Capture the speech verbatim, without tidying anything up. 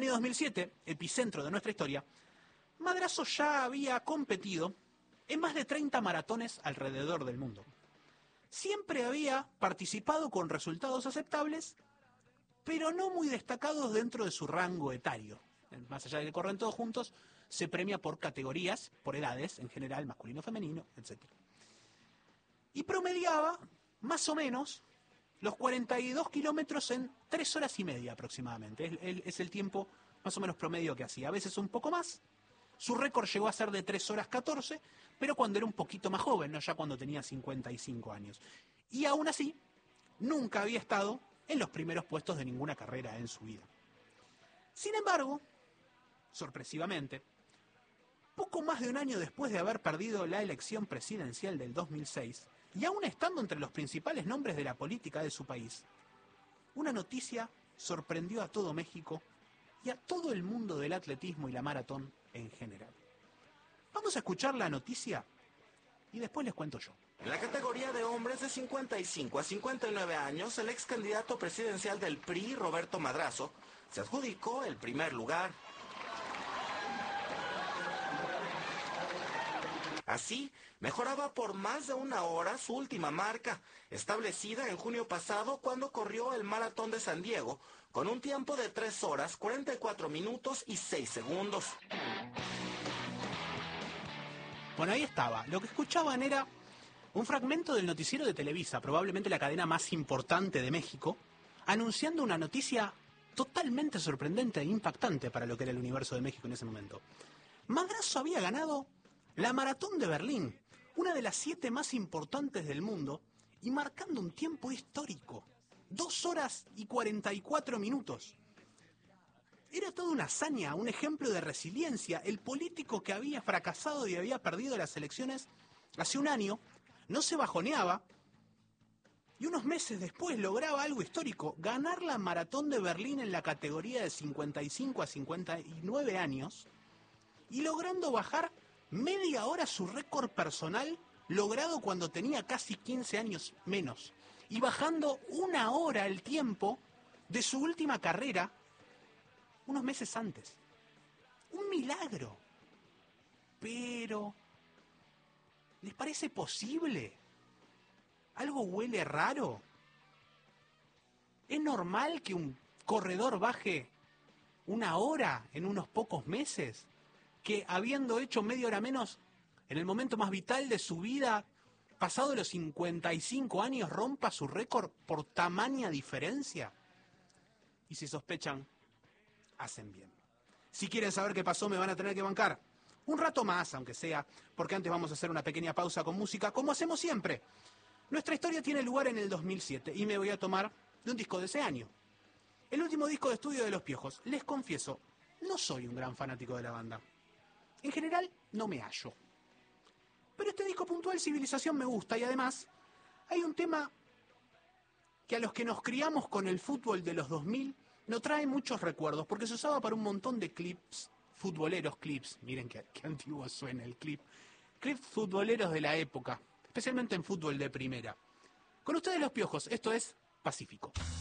año dos mil siete, epicentro de nuestra historia, Madrazo ya había competido en más de treinta maratones alrededor del mundo. Siempre había participado con resultados aceptables, pero no muy destacados dentro de su rango etario. Más allá de que corren todos juntos, se premia por categorías, por edades, en general, masculino, femenino, etcétera. Y promediaba, más o menos, los cuarenta y dos kilómetros en tres horas y media aproximadamente. Es, es, es el tiempo más o menos promedio que hacía. A veces un poco más. Su récord llegó a ser de tres horas catorce, pero cuando era un poquito más joven, no ya cuando tenía cincuenta y cinco años. Y aún así, nunca había estado en los primeros puestos de ninguna carrera en su vida. Sin embargo, sorpresivamente, poco más de un año después de haber perdido la elección presidencial del dos mil seis, y aún estando entre los principales nombres de la política de su país, una noticia sorprendió a todo México y a todo el mundo del atletismo y la maratón en general. Vamos a escuchar la noticia y después les cuento yo. En la categoría de hombres de cincuenta y cinco a cincuenta y nueve años, el ex candidato presidencial del P R I, Roberto Madrazo, se adjudicó el primer lugar. Así, mejoraba por más de una hora su última marca, establecida en junio pasado cuando corrió el Maratón de San Diego, con un tiempo de tres horas, cuarenta y cuatro minutos y seis segundos. Bueno, ahí estaba. Lo que escuchaban era un fragmento del noticiero de Televisa, probablemente la cadena más importante de México, anunciando una noticia totalmente sorprendente e impactante para lo que era el universo de México en ese momento. Madrazo había ganado la Maratón de Berlín, una de las siete más importantes del mundo, y marcando un tiempo histórico, dos horas y cuarenta y cuatro minutos. Era toda una hazaña, un ejemplo de resiliencia. El político que había fracasado y había perdido las elecciones hace un año, no se bajoneaba, y unos meses después lograba algo histórico, ganar la Maratón de Berlín en la categoría de cincuenta y cinco a cincuenta y nueve años, y logrando bajar media hora su récord personal, logrado cuando tenía casi quince años menos, y bajando una hora el tiempo de su última carrera unos meses antes. Un milagro. Pero, ¿les parece posible? ¿Algo huele raro? ¿Es normal que un corredor baje una hora en unos pocos meses? Que habiendo hecho media hora menos en el momento más vital de su vida, pasado los cincuenta y cinco años, rompa su récord por tamaña diferencia. Y si sospechan, hacen bien. Si quieren saber qué pasó, me van a tener que bancar un rato más, aunque sea, porque antes vamos a hacer una pequeña pausa con música, como hacemos siempre. Nuestra historia tiene lugar en el dos mil siete y me voy a tomar de un disco de ese año. El último disco de estudio de Los Piojos. Les confieso, no soy un gran fanático de la banda. En general, no me hallo. Pero este disco puntual, Civilización, me gusta, y además hay un tema que a los que nos criamos con el fútbol de los dos mil nos trae muchos recuerdos, porque se usaba para un montón de clips futboleros, clips, miren qué, qué antiguo suena el clip, clips futboleros de la época, especialmente en fútbol de primera. Con ustedes Los Piojos, esto es Pacífico.